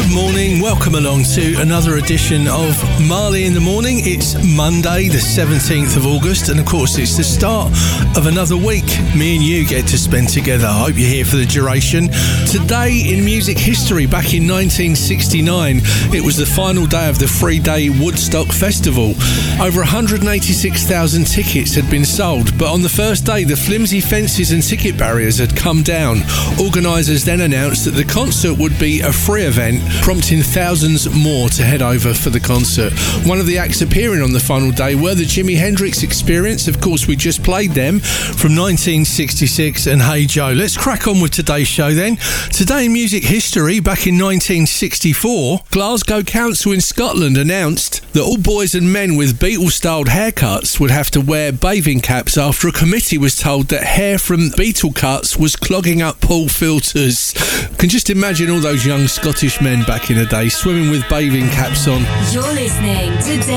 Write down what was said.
Morning, welcome along to another edition of Marley in the Morning. It's Monday the 17th of August and of course it's the start of another week me and you get to spend together. I hope you're here for the duration. Today in music history, back in 1969, it was the final day of the 3-day Woodstock Festival. Over 186,000 tickets had been sold, but on the first day the flimsy fences and ticket barriers had come down. Organisers then announced that the concert would be a free event, prompting thousands more to head over for the concert. One of the acts appearing on the final day were the Jimi Hendrix Experience. Of course, we just played them from 1966 and Hey Joe. Let's crack on with today's show then. Today in music history, back in 1964, Glasgow Council in Scotland announced that all boys and men with Beatle-styled haircuts would have to wear bathing caps after a committee was told that hair from Beatle cuts was clogging up pool filters. Can just imagine all those young Scottish men back in the day swimming with bathing caps on. You're listening to